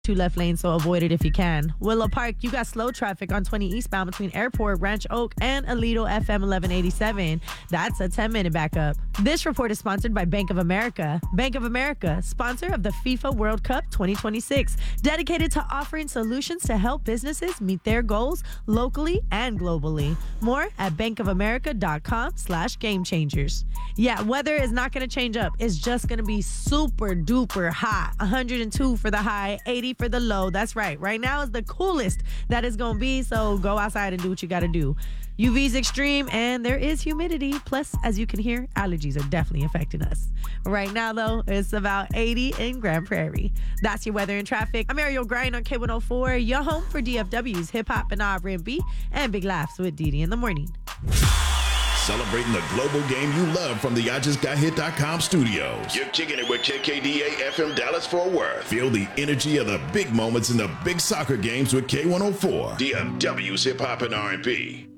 two left lanes, so avoid it if you can. Willow Park, you got slow traffic on 20 eastbound between Airport, Ranch Oak, and Aledo FM 1187. That's a 10-minute backup. This report is sponsored by Bank of America. Bank of America, sponsor of the FIFA World Cup 2026, dedicated to offering solutions to help businesses meet their goals locally and globally. More at bankofamerica.com/gamechangers. Yeah, weather is not going to change up. It's just going to be super duper hot. 102 for the high, 80 for the low. That's right. Right now is the coolest that it's going to be, so go outside and do what you got to do. UV's extreme, and there is humidity. Plus, as you can hear, allergies are definitely affecting us. Right now, though, it's about 80 in Grand Prairie. That's your weather and traffic. I'm Ariel Grind on K104, your home for DFW's hip-hop and R&B, and big laughs with Didi in the morning. Celebrating the global game you love from the IJustGotHit.com studios. You're kicking it with KKDA FM Dallas-Fort Worth. Feel the energy of the big moments in the big soccer games with K104. DFW's Hip Hop and R&B.